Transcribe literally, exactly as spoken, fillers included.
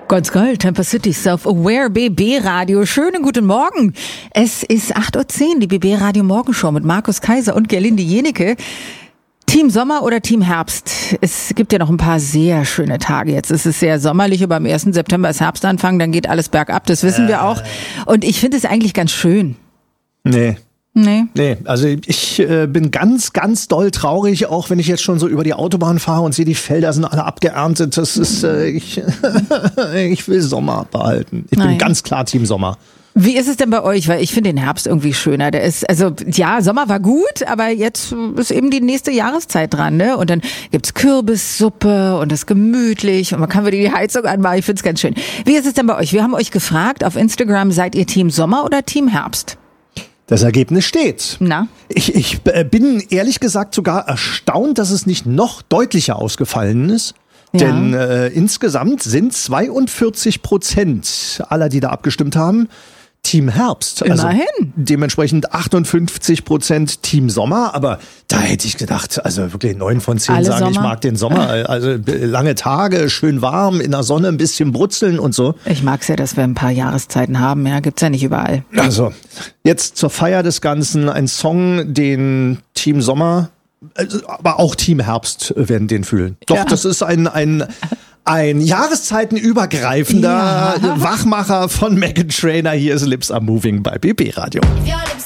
Ganz geil, Tampa City Self-Aware B B Radio. Schönen guten Morgen. Es ist acht Uhr zehn, die B B Radio Morgenshow mit Markus Kaiser und Gerlinde Jenecke. Team Sommer oder Team Herbst? Es gibt ja noch ein paar sehr schöne Tage. Jetzt ist es sehr sommerlich, aber am ersten September ist Herbstanfang, dann geht alles bergab, das wissen äh. wir auch. Und ich finde es eigentlich ganz schön. Nee. Nee. Nee, also ich äh, bin ganz, ganz doll traurig, auch wenn ich jetzt schon so über die Autobahn fahre und sehe, die Felder sind alle abgeerntet. Das ist, äh, ich, ich will Sommer behalten. Ich Nein. bin ganz klar Team Sommer. Wie ist es denn bei euch? Weil ich finde den Herbst irgendwie schöner. Der ist, also ja, Sommer war gut, aber jetzt ist eben die nächste Jahreszeit dran, ne? Und dann gibt's Kürbissuppe und das ist gemütlich und man kann wieder die Heizung anmachen. Ich find's ganz schön. Wie ist es denn bei euch? Wir haben euch gefragt auf Instagram, seid ihr Team Sommer oder Team Herbst? Das Ergebnis steht. Na? Ich, ich bin ehrlich gesagt sogar erstaunt, dass es nicht noch deutlicher ausgefallen ist. Ja. Denn äh, insgesamt sind zweiundvierzig Prozent aller, die da abgestimmt haben, Team Herbst. Immerhin. Also dementsprechend achtundfünfzig Prozent Team Sommer. Aber da hätte ich gedacht, also wirklich neun von zehn Alle sagen, Sommer? ich mag den Sommer. Also lange Tage, schön warm, in der Sonne ein bisschen brutzeln und so. Ich mag's ja, dass wir ein paar Jahreszeiten haben. Ja, gibt's ja nicht überall. Also jetzt zur Feier des Ganzen ein Song, den Team Sommer, aber auch Team Herbst werden den fühlen. Doch, ja. Das ist ein, ein, ein jahreszeitenübergreifender ja. Wachmacher von Meghan Trainor. Hier ist Lips Are Moving bei B B Radio.